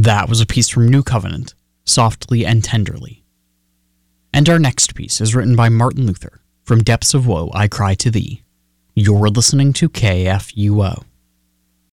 That was a piece from New Covenant, Softly and Tenderly. And our next piece is written by Martin Luther, From Depths of Woe I Cry to Thee. You're listening to KFUO.